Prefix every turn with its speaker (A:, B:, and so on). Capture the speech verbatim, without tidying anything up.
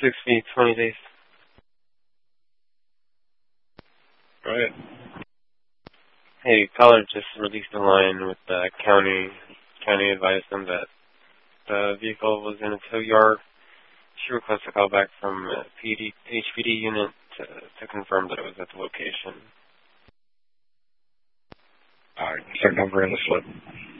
A: six feet, twenty days.
B: Right.
A: Hey, caller just released a line with the county. County advised them that the vehicle was in a tow yard. She requests a call back from a P D, H P D unit to, to confirm that it was at the location.
B: All right. Second number in the slip.